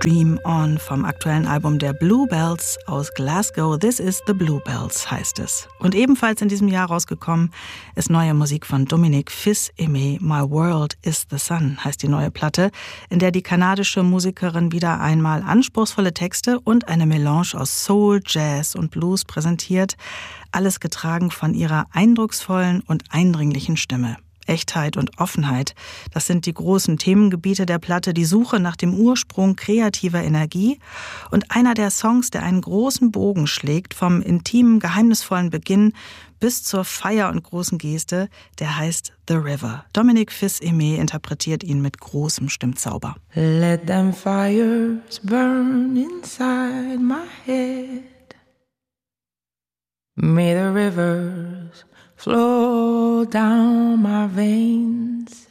Dream On vom aktuellen Album der Bluebells aus Glasgow. This is the Bluebells heißt es. Und ebenfalls in diesem Jahr rausgekommen ist neue Musik von Dominique Fils-Aimé. My World is the Sun heißt die neue Platte, in der die kanadische Musikerin wieder einmal anspruchsvolle Texte und eine Melange aus Soul, Jazz und Blues präsentiert. Alles getragen von ihrer eindrucksvollen und eindringlichen Stimme. Echtheit und Offenheit, das sind die großen Themengebiete der Platte, die Suche nach dem Ursprung kreativer Energie und einer der Songs, der einen großen Bogen schlägt, vom intimen, geheimnisvollen Beginn bis zur Feier und großen Geste, der heißt The River. Dominique Fils-Aimé interpretiert ihn mit großem Stimmzauber. Let them fires burn inside my head. May the rivers flow down my veins.